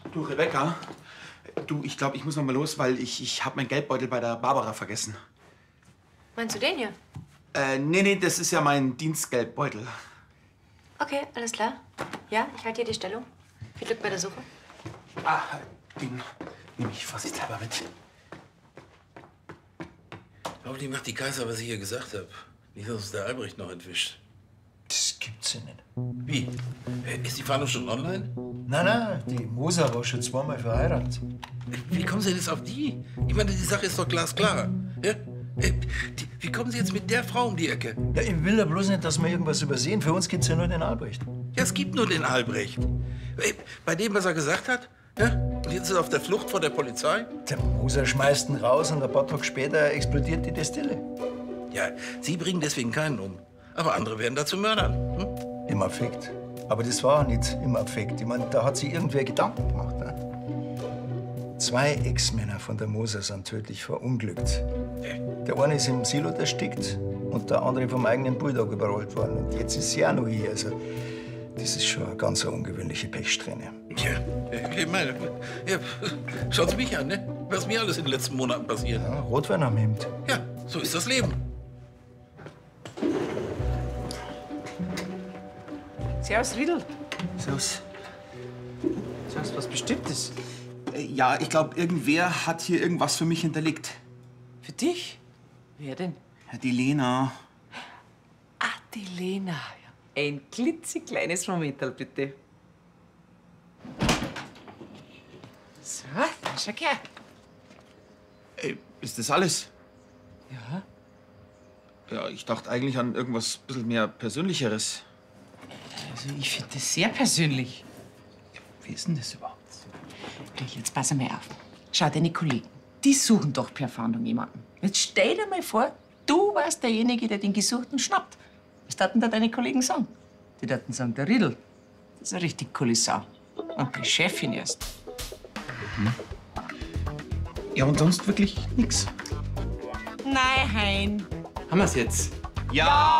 Du, Rebecca, ich glaube, ich muss noch mal los, weil ich habe meinen Geldbeutel bei der Barbara vergessen. Meinst du den hier? Nee, das ist ja mein Dienstgeldbeutel. Okay, alles klar. Ja, ich halte hier die Stellung. Viel Glück bei der Suche. Ah, den nehme ich vorsichtshalber mit. Hoffentlich macht die Kaiser, was ich ihr gesagt habe. Nicht, dass uns der Albrecht noch entwischt. Das gibt's ja nicht. Wie? Ist die Fahndung schon online? Nein, die Moser war schon zweimal verheiratet. Wie kommen Sie jetzt auf die? Ich meine, die Sache ist doch glasklar. Ja? Wie kommen Sie jetzt mit der Frau um die Ecke? Ja, ich will ja bloß nicht, dass wir irgendwas übersehen. Für uns gibt's ja nur den Albrecht. Ja, es gibt nur den Albrecht. Bei dem, was er gesagt hat? Ja? Und jetzt ist er auf der Flucht vor der Polizei? Der Moser schmeißt ihn raus und ein paar Tage später explodiert die Destille. Ja, Sie bringen deswegen keinen um. Aber andere werden dazu Mördern. Hm? Im Affekt. Aber das war nicht im Affekt. Ich meine, da hat sich irgendwer Gedanken gemacht. Ne? 2 Ex-Männer von der Moser sind tödlich verunglückt. Der eine ist im Silo erstickt und der andere vom eigenen Bulldog überrollt worden. Und jetzt ist sie auch noch hier. Also, das ist schon eine ganz ungewöhnliche Pechsträhne. Ja, ich meine, ja, schauen Sie mich an, ne? Was mir alles in den letzten Monaten passiert. Ja, Rotwein am Hemd. Ja, so ist das Leben. Servus, Riedl. Servus. Servus, was Bestimmtes? Ja, ich glaube, irgendwer hat hier irgendwas für mich hinterlegt. Für dich? Wer denn? Ja, die Lena. Ah, die Lena. Ja. Ein klitzekleines Momental, bitte. So, dann schau her. Ey, ist das alles? Ja. Ja, ich dachte eigentlich an irgendwas bisschen mehr Persönlicheres. Also, ich finde das sehr persönlich. Wie ist denn das überhaupt? Jetzt pass mal auf. Schau, deine Kollegen, die suchen doch per Fahndung jemanden. Jetzt stell dir mal vor, du warst derjenige, der den Gesuchten schnappt. Was taten da deine Kollegen sagen? Die taten sagen, der Riedl, das ist eine richtig coole Sau. Und die Chefin erst. Ja, und sonst wirklich nix. Nein, Hein. Haben wir's jetzt? Ja!